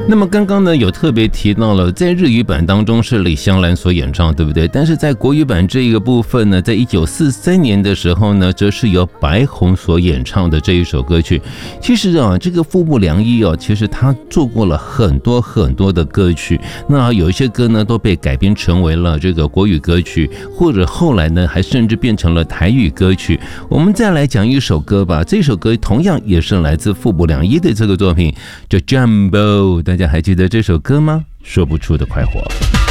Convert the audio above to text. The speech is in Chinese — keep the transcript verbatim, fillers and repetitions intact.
那么刚刚呢有特别提到了，在日语版当中是李香兰所演唱，对不对？但是在国语版这一个部分呢，在一九四三年的时候呢，则是由白虹所演唱的这一首歌曲。其实啊，这个富部良一哦，其实他做过了很多很多的歌曲，那有一些歌呢都被改编成为了这个国语歌曲，或者后来呢还甚至变成了台语歌曲。我们再来讲一首歌吧，这首歌同样也是来自富部良一的这个作品，叫 Jumbo。大家还记得这首歌吗？说不出的快活。